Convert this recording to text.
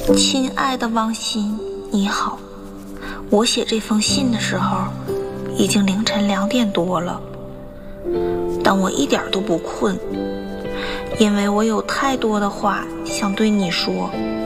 亲爱的王鑫，你好。我写这封信的时候，已经凌晨2点多了，但我一点都不困，因为我有太多的话想对你说。